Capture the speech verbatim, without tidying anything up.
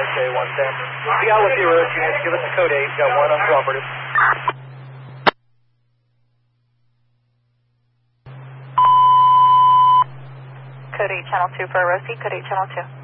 Okay, one ten. We got with zero units. Give us a code eight. Got one uncooperative. Code eight, channel two for Rosie. Code eight, channel two.